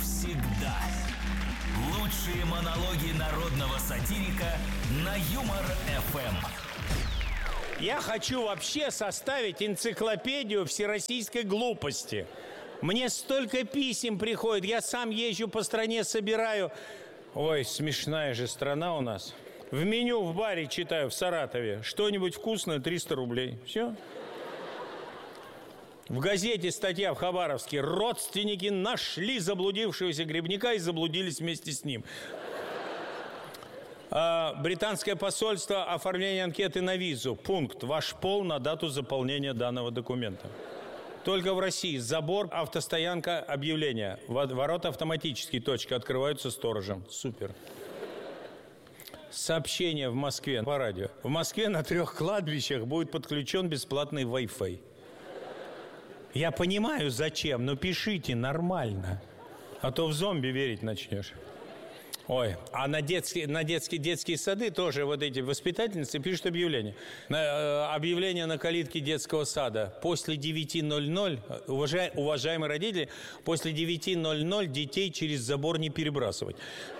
всегда. Лучшие монологи народного сатирика на Юмор-ФМ. Я хочу вообще составить энциклопедию всероссийской глупости. Мне столько писем приходит, я сам езжу по стране, собираю. Ой, смешная же страна у нас. В меню в баре читаю в Саратове: что-нибудь вкусное, 300 рублей. Все. В газете статья в Хабаровске: родственники нашли заблудившегося грибника и заблудились вместе с ним. Британское посольство: оформление анкеты на визу. Пункт: ваш пол на дату заполнения данного документа. Только в России: забор, автостоянка, объявление. Ворота автоматически, точка, открываются сторожем. Супер. Сообщение в Москве по радио: в Москве на 3 кладбищах будет подключен бесплатный Wi-Fi. Я понимаю, зачем, но пишите нормально, а то в зомби верить начнешь. Ой, а на детские сады тоже вот эти воспитательницы пишут объявление. Объявление на калитке детского сада: после 9:00, уважаемые родители, после 9:00 детей через забор не перебрасывать.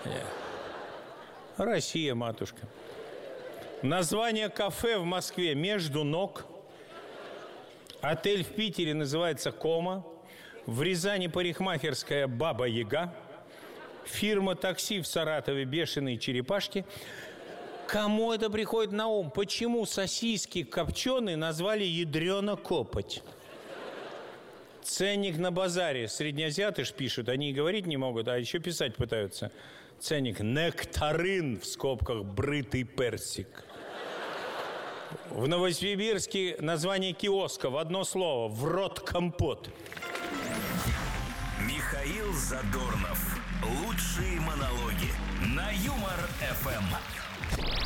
Россия, матушка. Название кафе в Москве: «Между ног». Отель в Питере называется «Кома». В Рязани парикмахерская «Баба Яга». Фирма такси в Саратове «Бешеные черепашки». Кому это приходит на ум? Почему сосиски копченые назвали «ядрёно-копоть»? Ценник на базаре. Среднеазиаты ж пишут, они и говорить не могут, а еще писать пытаются. Ценник: нектарин, в скобках брытый персик. В Новосибирске название киоска в одно слово: в рот компот. Михаил Задорнов. Лучшие монологи на Юмор-ФМ.